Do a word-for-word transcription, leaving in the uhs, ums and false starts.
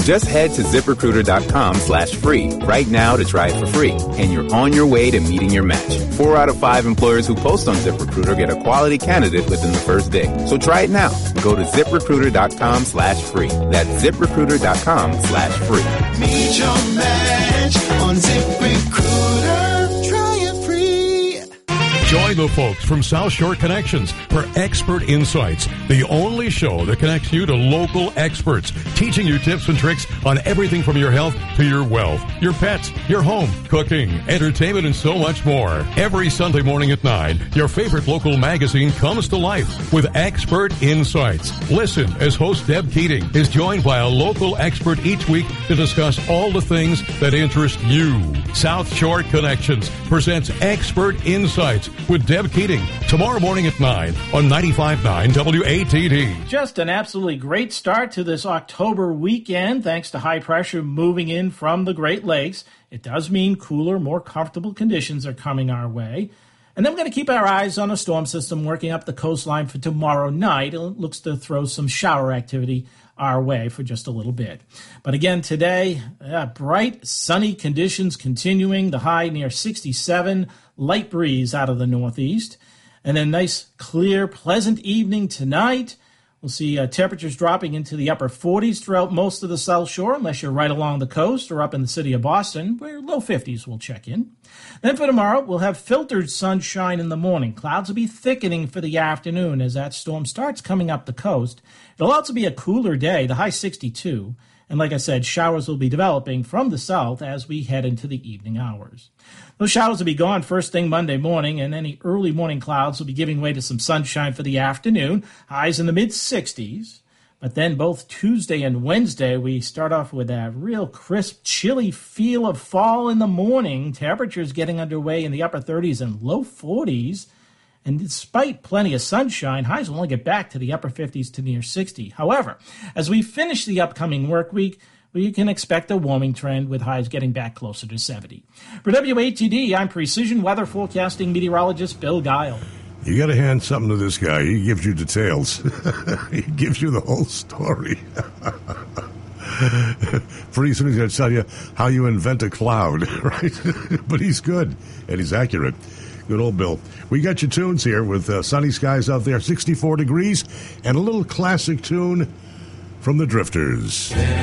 Just head to ZipRecruiter.com slash free right now to try it for free, and you're on your way to meeting your match. Four out of five employers who post on ZipRecruiter get a quality candidate within the first day. So try it now. Go to ZipRecruiter.com slash free. That's ZipRecruiter.com slash free. Meet your match on ZipRecruiter. Try it free. Join the folks from South Shore Connections for Expert Insights, the only show that connects you to local experts, teaching you tips and tricks on everything from your health to your wealth, your pets, your home, cooking, entertainment, and so much more. Every Sunday morning at nine, your favorite local magazine comes to life with Expert Insights. Listen as host Deb Keating is joined by a local expert each week to discuss all the things that interest you. South Shore Connections presents Expert Insights with Deb Keating tomorrow morning at nine on ninety-five point nine W A T D. Just an absolutely great start to this October weekend thanks to high pressure moving in from the Great Lakes. It does mean cooler, more comfortable conditions are coming our way. And then we're going to keep our eyes on a storm system working up the coastline for tomorrow night. It looks to throw some shower activity our way for just a little bit. But again, today, uh, bright, sunny conditions continuing, the high near sixty-seven, light breeze out of the northeast. And then nice, clear, pleasant evening tonight. We'll see uh, temperatures dropping into the upper forties throughout most of the South Shore, unless you're right along the coast or up in the city of Boston, where low fifties will check in. Then for tomorrow, we'll have filtered sunshine in the morning. Clouds will be thickening for the afternoon as that storm starts coming up the coast. It'll also be a cooler day, the high sixty-two. And like I said, showers will be developing from the south as we head into the evening hours. Those showers will be gone first thing Monday morning, and any early morning clouds will be giving way to some sunshine for the afternoon, highs in the mid-sixties. But then both Tuesday and Wednesday, we start off with that real crisp, chilly feel of fall in the morning. Temperatures getting underway in the upper thirties and low forties. And despite plenty of sunshine, highs will only get back to the upper fifties to near sixty. However, as we finish the upcoming work week, we can expect a warming trend with highs getting back closer to seventy. For W A T D, I'm Precision Weather Forecasting Meteorologist Bill Guile. You got to hand something to this guy. He gives you details. He gives you the whole story. Pretty soon he's going to tell you how you invent a cloud, right? But he's good, and he's accurate. Good old Bill. We got your tunes here with uh, sunny skies out there, sixty-four degrees, and a little classic tune from the Drifters.